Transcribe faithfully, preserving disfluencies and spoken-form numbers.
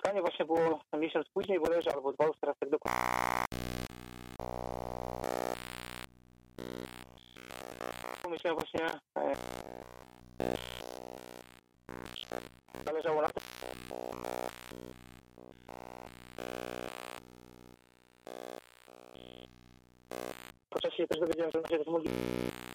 spotkanie właśnie było miesiąc później, bodajże, albo dwa, już teraz tak dokładnie. Myślałem właśnie, e, zależało na tym. Po czasie też dowiedziałem, że ludzie też mogli